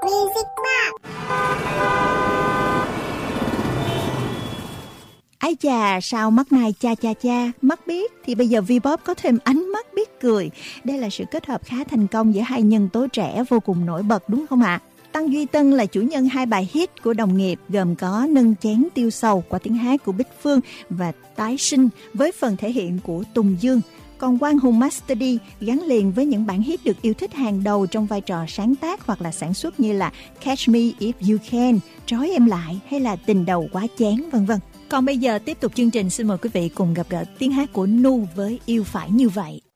Music Box. Ái chà, sao mắt này cha, mắt biết thì bây giờ Vpop có thêm ánh mắt biết cười. Đây là sự kết hợp khá thành công giữa hai nhân tố trẻ vô cùng nổi bật đúng không ạ? Tăng Duy Tân là chủ nhân hai bài hit của đồng nghiệp gồm có Nâng Chén Tiêu Sầu qua tiếng hát của Bích Phương và Tái Sinh với phần thể hiện của Tùng Dương. Còn Quang Hùng Master D gắn liền với những bản hit được yêu thích hàng đầu trong vai trò sáng tác hoặc là sản xuất như là Catch Me If You Can, Trói Em Lại hay là Tình Đầu Quá Chán vân vân. Còn bây giờ tiếp tục chương trình, xin mời quý vị cùng gặp gỡ tiếng hát của Nu với Yêu Phải Như Vậy.